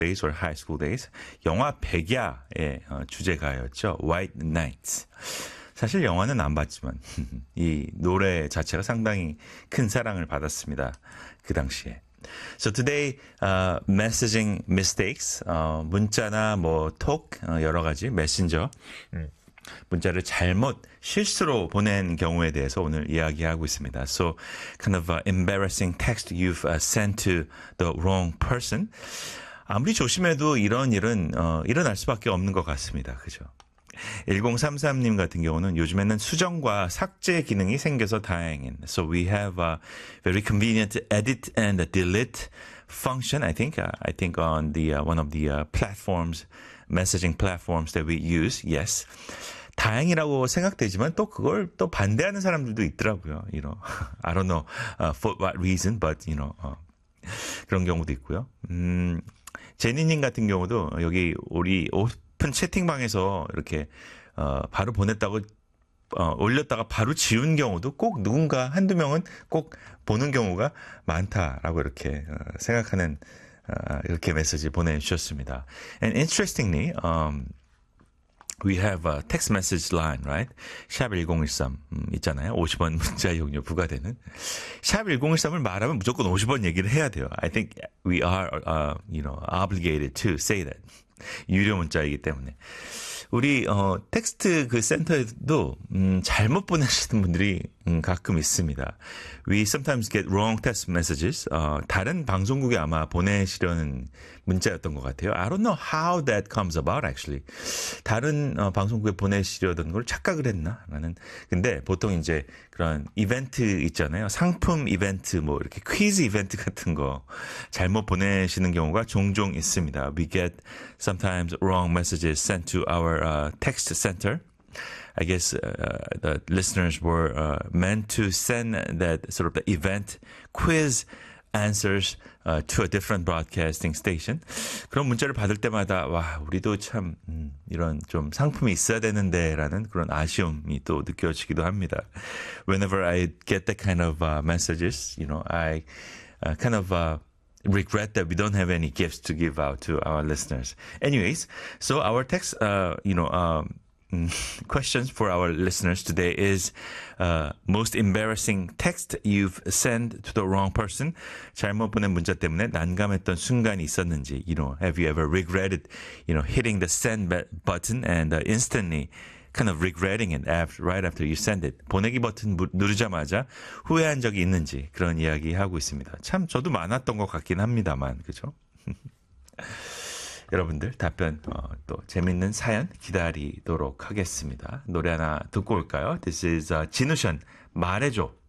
days or high school days. 영화 백야의 주제가였죠. White Nights. 사실 영화는 안 봤지만 이 노래 자체가 상당히 큰 사랑을 받았습니다. 그 당시에. So today, messaging mistakes, 문자나 뭐 톡, 여러 가지 메신저, 문자를 잘못 실수로 보낸 경우에 대해서 오늘 이야기하고 있습니다. So, kind of embarrassing text you've sent to the wrong person. 아무리 조심해도 이런 일은 일어날 수밖에 없는 것 같습니다. 그죠? 1033님 같은 경우는 요즘에는 수정과 삭제 기능이 생겨서 다행인. So we have a very convenient edit and delete function. I think on the one of the platforms, messaging platforms that we use. Yes. 다행이라고 생각되지만 또 그걸 또 반대하는 사람들도 있더라고요. You know, I don't know for what reason, but you know 그런 경우도 있고요. 제니님 같은 경우도 여기 우리 오픈 채팅방에서 이렇게 바로 보냈다고 올렸다가 바로 지운 경우도 꼭 누군가 한두 명은 꼭 보는 경우가 많다라고 이렇게 생각하는 이렇게 메시지 보내주셨습니다. And interestingly, we have a text message line, right? 샵 1013 있잖아요. 50원 문자 이용료 부과되는. 샵 1013을 말하면 무조건 50원 얘기를 해야 돼요. I think we are, obligated to say that. 유료 문자이기 때문에. 우리 텍스트 그 센터에도 잘못 보내시는 분들이 가끔 있습니다. We sometimes get wrong text messages. 다른 방송국에 아마 보내시려는 문자였던 것 같아요. I don't know how that comes about actually. 다른 방송국에 보내시려던 걸 착각을 했나? 라는. 근데 보통 이제 그런 이벤트 있잖아요. 상품 이벤트 뭐 이렇게 퀴즈 이벤트 같은 거 잘못 보내시는 경우가 종종 있습니다. We get sometimes wrong messages sent to our text center. I guess the listeners were meant to send that sort of the event quiz answers to a different broadcasting station. 그런 문자를 받을 때마다 와 우리도 참 이런 좀 상품이 있어야 되는데라는 그런 아쉬움이 또 느껴지기도 합니다. Whenever I get that kind of messages, I kind of regret that we don't have any gifts to give out to our listeners. Anyways, so our text, questions for our listeners today is most embarrassing text you've sent to the wrong person. 잘못 보낸 문자 때문에 난감했던 순간이 있었는지. Have you ever regretted, hitting the send button and instantly kind of regretting it right after you send it. 보내기 버튼 누르자마자 후회한 적이 있는지 그런 이야기 하고 있습니다. 참 저도 많았던 것 같긴 합니다만, 그죠? 여러분들 답변 또 재밌는 사연 기다리도록 하겠습니다. 노래 하나 듣고 올까요? This is 진우션 말해줘.